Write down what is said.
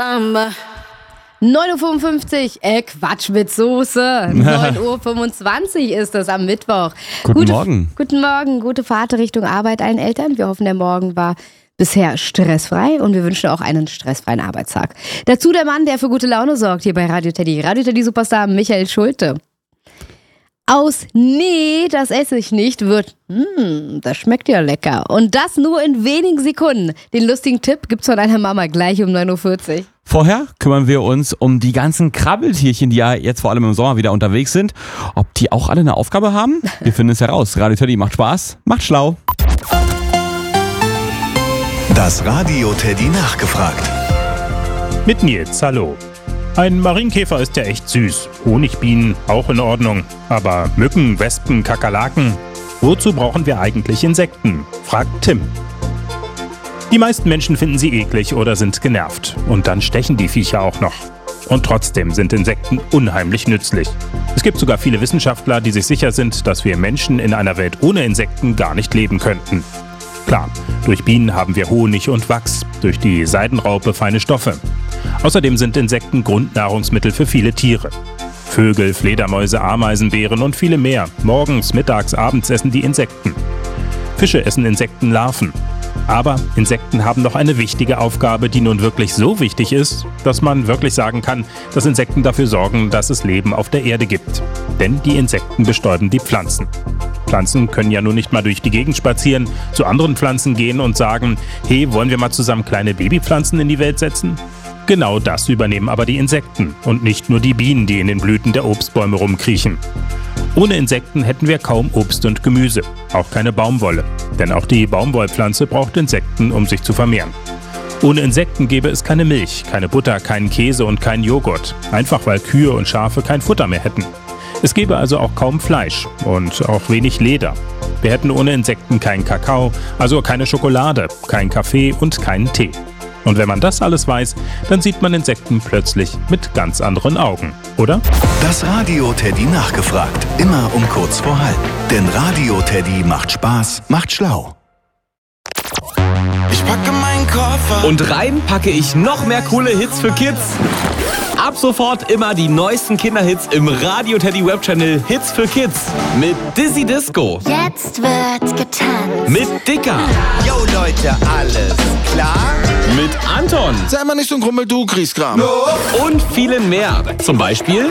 Samba. 9.55 Uhr, Quatsch mit Soße. 9.25 Uhr ist es am Mittwoch. Guten Morgen. Guten Morgen, gute Fahrt Richtung Arbeit allen Eltern. Wir hoffen, der Morgen war bisher stressfrei und wir wünschen auch einen stressfreien Arbeitstag. Dazu der Mann, der für gute Laune sorgt hier bei Radio Teddy. Radio Teddy Superstar Michael Schulte. Aus nee, das esse ich nicht wird das schmeckt ja lecker. Und das nur in wenigen Sekunden. Den lustigen Tipp gibt's von einer Mama gleich um 9.40 Uhr. Vorher kümmern wir uns um die ganzen Krabbeltierchen, die ja jetzt vor allem im Sommer wieder unterwegs sind. Ob die auch alle eine Aufgabe haben? Wir finden es heraus. Radio Teddy macht Spaß, macht schlau. Das Radio Teddy nachgefragt. Mit Nils, hallo. Ein Marienkäfer ist ja echt süß. Honigbienen auch in Ordnung. Aber Mücken, Wespen, Kakerlaken? Wozu brauchen wir eigentlich Insekten? Fragt Tim. Die meisten Menschen finden sie eklig oder sind genervt. Und dann stechen die Viecher auch noch. Und trotzdem sind Insekten unheimlich nützlich. Es gibt sogar viele Wissenschaftler, die sich sicher sind, dass wir Menschen in einer Welt ohne Insekten gar nicht leben könnten. Klar, durch Bienen haben wir Honig und Wachs, durch die Seidenraupe feine Stoffe. Außerdem sind Insekten Grundnahrungsmittel für viele Tiere. Vögel, Fledermäuse, Ameisen, Bären und viele mehr. Morgens, mittags, abends essen die Insekten. Fische essen Insektenlarven. Aber Insekten haben noch eine wichtige Aufgabe, die nun wirklich so wichtig ist, dass man wirklich sagen kann, dass Insekten dafür sorgen, dass es Leben auf der Erde gibt. Denn die Insekten bestäuben die Pflanzen. Pflanzen können ja nun nicht mal durch die Gegend spazieren, zu anderen Pflanzen gehen und sagen, hey, wollen wir mal zusammen kleine Babypflanzen in die Welt setzen? Genau das übernehmen aber die Insekten und nicht nur die Bienen, die in den Blüten der Obstbäume rumkriechen. Ohne Insekten hätten wir kaum Obst und Gemüse, auch keine Baumwolle. Denn auch die Baumwollpflanze braucht Insekten, um sich zu vermehren. Ohne Insekten gäbe es keine Milch, keine Butter, keinen Käse und keinen Joghurt. Einfach weil Kühe und Schafe kein Futter mehr hätten. Es gäbe also auch kaum Fleisch und auch wenig Leder. Wir hätten ohne Insekten keinen Kakao, also keine Schokolade, keinen Kaffee und keinen Tee. Und wenn man das alles weiß, dann sieht man Insekten plötzlich mit ganz anderen Augen, oder? Das Radio Teddy nachgefragt. Immer um kurz vor halb. Denn Radio Teddy macht Spaß, macht schlau. Ich packe meinen Koffer. Und rein packe ich noch mehr coole Hits für Kids. Ab sofort immer die neuesten Kinderhits im Radio Teddy Webchannel Hits für Kids. Mit Dizzy Disco. Jetzt wird getanzt. Mit Dicker. Yo Leute, alles klar? Mit Anton. Sei mal nicht so ein Grummel, du Grieskram. Und vielen mehr. Zum Beispiel